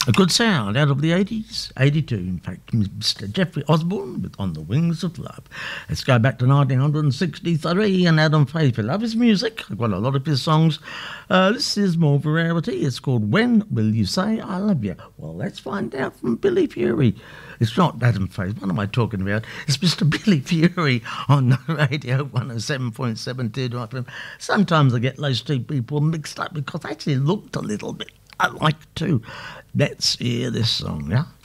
A good sound out of the 80s, 82 in fact, Mr. Jeffrey Osborne with On the Wings of Love. Let's go back to 1963 and Adam Faith. If you love his music, I've got a lot of his songs. This is more variety. It's called When Will You Say I Love You? Well, let's find out from Billy Fury. It's not Adam Faith. What am I talking about? It's Mr. Billy Fury on the radio 107.7 FM. Sometimes I get those two people mixed up because they actually looked a little bit alike too. Let's hear this song, yeah?